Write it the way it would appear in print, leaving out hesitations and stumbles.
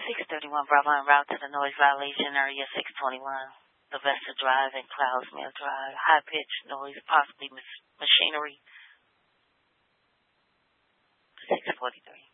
631 Bravo en route to the noise violation area 621. Sylvester Drive and Cloudsmere Drive. High-pitched noise, possibly machinery. 643.